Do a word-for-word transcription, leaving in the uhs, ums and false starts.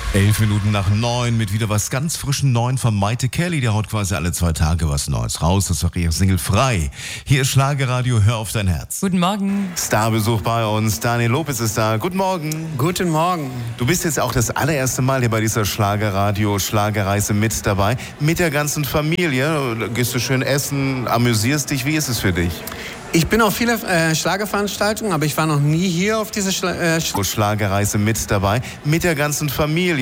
Elf Minuten nach neun mit wieder was ganz frischen Neuen von Maite Kelly. Der haut quasi alle zwei Tage was Neues raus. Das war ihre Single Frei. Hier ist Schlagerradio, hör auf dein Herz. Guten Morgen. Starbesuch bei uns. Daniel Lopez ist da. Guten Morgen. Guten Morgen. Du bist jetzt auch das allererste Mal hier bei dieser Schlagerradio-Schlagerreise mit dabei. Mit der ganzen Familie. Gehst du schön essen, amüsierst dich. Wie ist es für dich? Ich bin auf viele äh, Schlagerveranstaltungen, aber ich war noch nie hier auf dieser Schla- äh, Schlagerreise mit dabei. Mit der ganzen Familie.